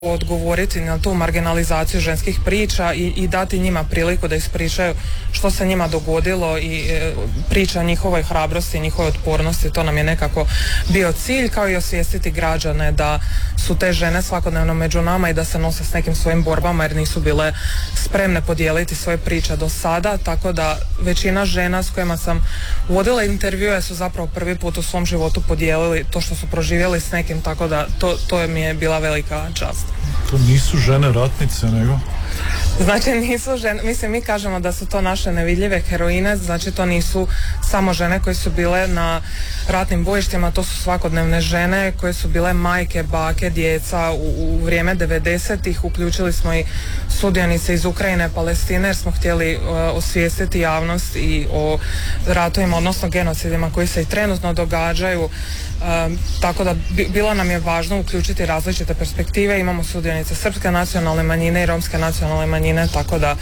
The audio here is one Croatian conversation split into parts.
odgovoriti na tu marginalizaciju ženskih priča i dati njima priliku da ispričaju što se njima dogodilo i priča o njihovoj hrabrosti i njihovoj otpornosti. To nam je nekako bio cilj, kao i osvijestiti građane da su te žene svakodnevno među nama i da se nose s nekim svojim borbama jer nisu bile spremne podijeliti svoje priče do sada, tako da većina žena s kojima sam vodila intervjue su zapravo prvi put u svom životu podijelili to što su proživjeli s nekim, tako da to mi je bila velika čast. To nisu žene ratnice, nego? Znači nisu žene, mislim mi kažemo da su to naše nevidljive heroine, znači to nisu samo žene koje su bile na ratnim bojištima, to su svakodnevne žene koje su bile majke, bake, djeca u vrijeme 90-ih, uključili smo i sudionice iz Ukrajine, Palestine jer smo htjeli osvijestiti javnost i o ratovima, odnosno genocidima koji se i trenutno događaju. Tako da bilo nam je važno uključiti različite perspektive. Imamo sudionice srpske nacionalne manjine i romske nacionalne manjine, tako da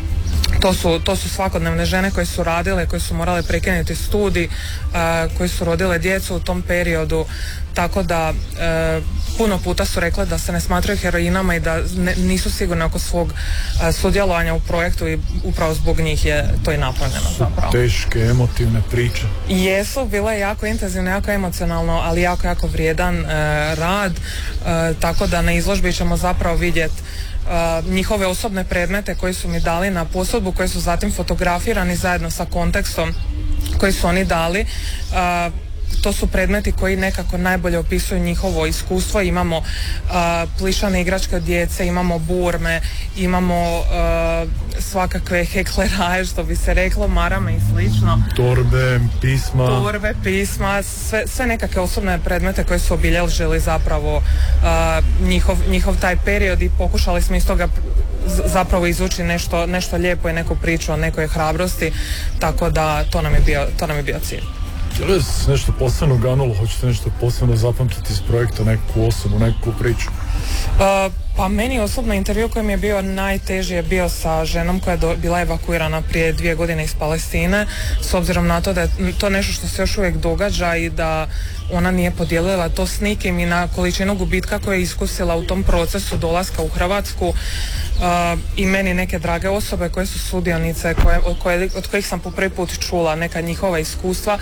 to su svakodnevne žene koje su radile, koje su morale prekinuti studij, koje su rodile djecu u tom periodu, tako da puno puta su rekle da se ne smatraju heroinama i da nisu sigurne oko svog sudjelovanja u projektu i upravo zbog njih je to i napravljeno zapravo. Teške, emotivne priče. Jesu, bilo je jako intenzivno, jako emocionalno, ali jako vrijedan rad, tako da na izložbi ćemo zapravo vidjeti njihove osobne predmete koji su mi dali na posudbu, koji su zatim fotografirani zajedno sa kontekstom koji su oni dali. To su predmeti koji nekako najbolje opisuju njihovo iskustvo. Imamo plišane igračke od djece, imamo burme, imamo svakakve hekleraje, što bi se reklo, marame i slično. Torbe, pisma, sve nekakve osobne predmete koje su obilježili zapravo njihov taj period i pokušali smo iz toga zapravo izvući nešto lijepo i neku priču o nekoj hrabrosti, tako da to nam je bio cilj. Je li se nešto posebno ganulo, hoćete nešto posebno zapamtiti iz projekta, neku osobu, neku priču? Pa meni osobno intervju koji mi je bio najteži je bio sa ženom koja je bila evakuirana prije 2 godine iz Palestine, s obzirom na to da je to nešto što se još uvijek događa i da ona nije podijelila to s nikim i na količinu gubitka koju je iskusila u tom procesu dolaska u Hrvatsku. I meni neke drage osobe koje su sudionice, od kojih sam po prvi put čula neka njihova iskustva,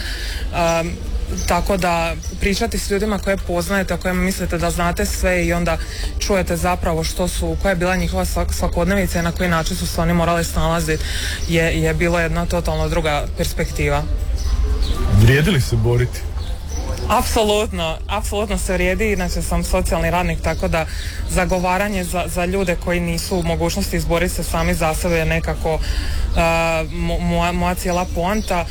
tako da pričati s ljudima koje poznajete, o kojima mislite da znate sve i onda čujete zapravo koja je bila njihova svakodnevica i na koji način su se oni morali snalaziti je bilo jedna totalno druga perspektiva. Vrijedi li se boriti? Apsolutno se vrijedi, inače sam socijalni radnik, tako da zagovaranje za ljude koji nisu u mogućnosti izboriti se sami za sebe je nekako moja cijela poanta.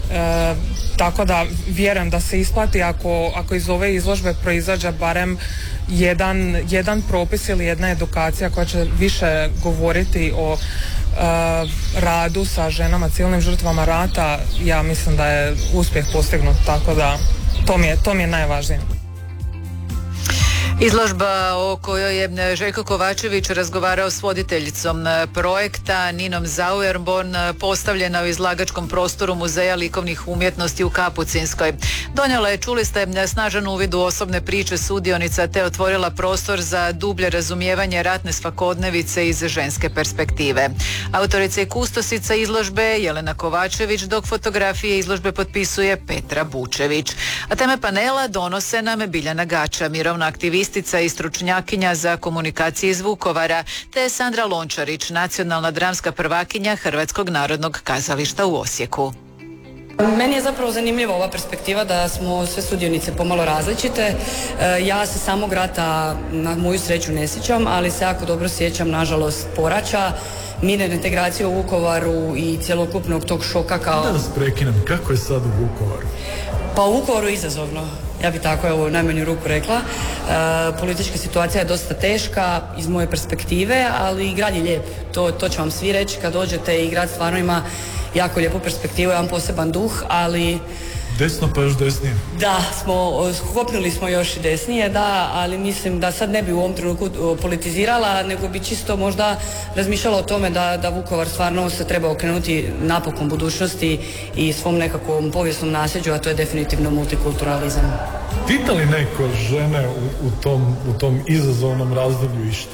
Tako da vjerujem da se isplati ako iz ove izložbe proizađe barem jedan propis ili jedna edukacija koja će više govoriti o radu sa ženama, civilnim žrtvama rata. Ja mislim da je uspjeh postignut, tako da to mi je najvažnije. Izložba o kojoj je Željko Kovačević razgovarao s voditeljicom projekta Ninom Zauerborn postavljena u izlagačkom prostoru Muzeja likovnih umjetnosti u Kapucinskoj. Donijela je, čuli ste, snažan uvid u osobne priče sudionica te otvorila prostor za dublje razumijevanje ratne svakodnevice iz ženske perspektive. Autorica i kustosica izložbe Jelena Kovačević, dok fotografije izložbe potpisuje Petra Bučević. A teme panela donose nam Biljana Gača, mirovna aktivistica i stručnjakinja za komunikacije iz Vukovara, te Sandra Lončarić, nacionalna dramska prvakinja Hrvatskog narodnog kazališta u Osijeku. Meni je zapravo zanimljiva ova perspektiva da smo sve sudionice pomalo različite. Ja se samog rata na moju sreću ne sjećam, ali se jako dobro sjećam, nažalost, poraća, mirne integracije u Vukovaru i cjelokupnog tog šoka kao... Da vas prekinem, kako je sad u Vukovaru? Pa u Vukovaru izazovno, ja bi tako u najmanju ruku rekla. Politička situacija je dosta teška iz moje perspektive, ali grad je lijep. To će vam svi reći kad dođete i grad stvarno ima jako lijepu perspektivu, jedan poseban duh, ali... Desno pa još desnije. Da, hopnuli smo još i desnije, da, ali mislim da sad ne bi u ovom trenutku politizirala, nego bi čisto možda razmišljala o tome da Vukovar stvarno se treba okrenuti napokon budućnosti i svom nekakvom povijesnom nasljeđu, a to je definitivno multikulturalizam. Pita li neko žene u tom izazovnom razdoblju išta?